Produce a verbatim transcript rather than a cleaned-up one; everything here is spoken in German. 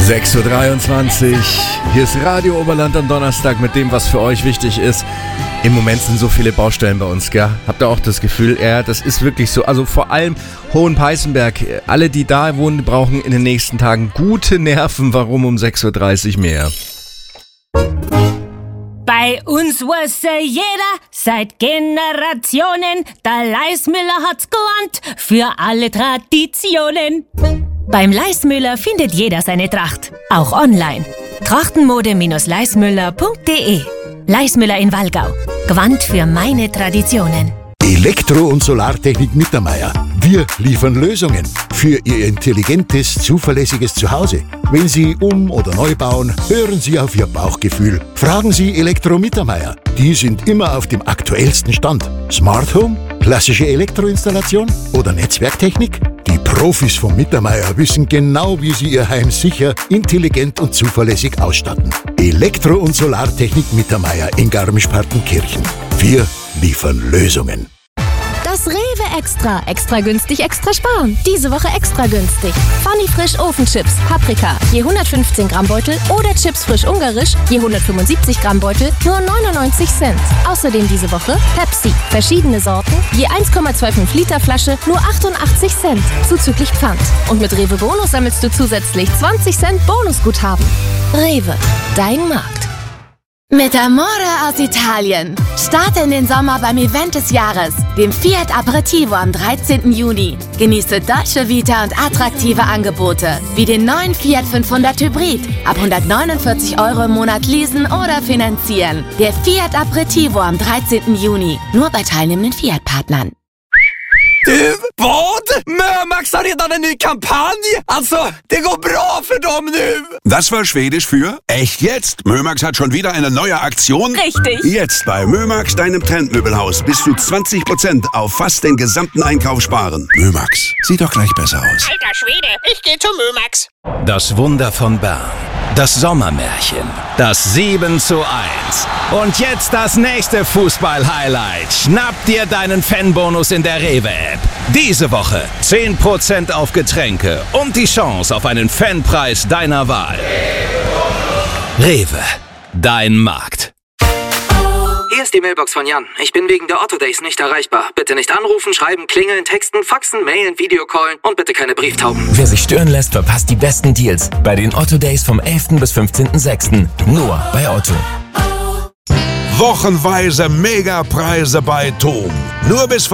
sechs Uhr dreiundzwanzig, hier ist Radio Oberland am Donnerstag mit dem, was für euch wichtig ist. Im Moment sind so viele Baustellen bei uns, gell? Habt ihr auch das Gefühl, ja, das ist wirklich so. Also vor allem Hohenpeißenberg, alle, die da wohnen, brauchen in den nächsten Tagen gute Nerven. Warum um sechs Uhr dreißig mehr? Bei uns wusste jeder seit Generationen, der Leismüller hat's geahnt für alle Traditionen. Beim Leismüller findet jeder seine Tracht, auch online. Trachtenmode Leismüller punkt de. Leismüller in Wallgau. Gewandt für meine Traditionen. Elektro- und Solartechnik Mittermeier. Wir liefern Lösungen für Ihr intelligentes, zuverlässiges Zuhause. Wenn Sie um- oder neu bauen, hören Sie auf Ihr Bauchgefühl. Fragen Sie Elektro Mittermeier. Die sind immer auf dem aktuellsten Stand. Smart Home, klassische Elektroinstallation oder Netzwerktechnik? Die Profis von Mittermeier wissen genau, wie sie ihr Heim sicher, intelligent und zuverlässig ausstatten. Elektro- und Solartechnik Mittermeier in Garmisch-Partenkirchen. Wir liefern Lösungen. Das Rewe Extra. Extra günstig, extra sparen. Diese Woche extra günstig. Funny Frisch Ofenchips, Paprika, je hundertfünfzehn Gramm Beutel oder Chips frisch ungarisch, je hundertfünfundsiebzig Gramm Beutel, nur neunundneunzig Cent. Außerdem diese Woche Pepsi, verschiedene Sorten, je eins Komma fünfundzwanzig Liter Flasche, nur achtundachtzig Cent, zuzüglich Pfand. Und mit Rewe Bonus sammelst du zusätzlich zwanzig Cent Bonusguthaben. Rewe, dein Markt. Mit Amore aus Italien. Starte in den Sommer beim Event des Jahres, dem Fiat Aperitivo am dreizehnten Juni. Genieße deutsche Vita und attraktive Angebote, wie den neuen Fiat fünfhundert Hybrid. Ab hundertneunundvierzig Euro im Monat leasen oder finanzieren. Der Fiat Aperitivo am dreizehnten Juni. Nur bei teilnehmenden Fiat-Partnern. Du, vad? Mömax har redan en ny kampanj! Alltså, det går bra för dem nu! Das war Schwedisch für echt jetzt. Mömax hat schon wieder eine neue Aktion. Richtig. Jetzt bei Mömax, deinem Trendmöbelhaus, bis zu zwanzig Prozent auf fast den gesamten Einkauf sparen. Mömax, sieht doch gleich besser aus. Alter Schwede, ich geh zu Mömax. Das Wunder von Bern. Das Sommermärchen. Das sieben zu eins. Und jetzt das nächste Fußball-Highlight. Schnapp dir deinen Fanbonus in der Rewe-App. Diese Woche zehn Prozent auf Getränke und die Chance auf einen Fanpreis deiner Wahl. Rewe, dein Markt. Hier ist die Mailbox von Jan. Ich bin wegen der Otto Days nicht erreichbar. Bitte nicht anrufen, schreiben, klingeln, texten, faxen, mailen, Videocallen und bitte keine Brieftauben. Wer sich stören lässt, verpasst die besten Deals bei den Otto Days vom elften bis fünfzehnten sechsten Nur bei Otto. Wochenweise Megapreise bei Tom. Nur bis